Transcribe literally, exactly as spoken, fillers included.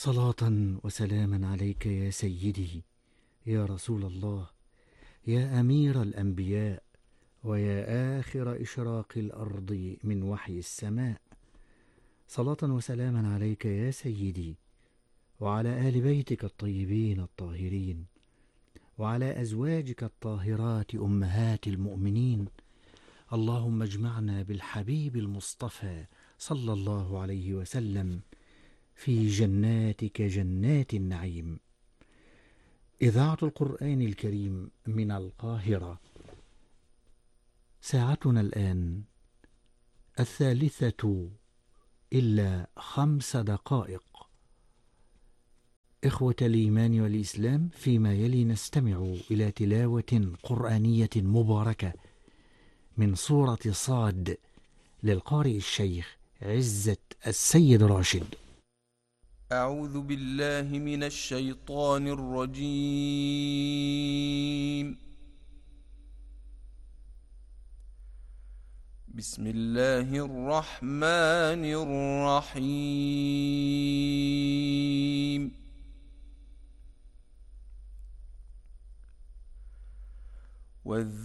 صلاة وسلاما عليك يا سيدي، يا رسول الله، يا أمير الأنبياء، ويا آخر إشراق الأرض من وحي السماء. صلاة وسلاما عليك يا سيدي، وعلى آل بيتك الطيبين الطاهرين، وعلى أزواجك الطاهرات أمهات المؤمنين. اللهم اجمعنا بالحبيب المصطفى صلى الله عليه وسلم في جناتك جنات النعيم. إذاعة القرآن الكريم من القاهرة. ساعتنا الآن الثالثة إلا خمس دقائق. إخوة الإيمان والإسلام، فيما يلي نستمع إلى تلاوة قرآنية مباركة من سورة صاد للقارئ الشيخ عزت السيد راشد. أعوذ بالله من الشيطان الرجيم. بسم الله الرحمن الرحيم.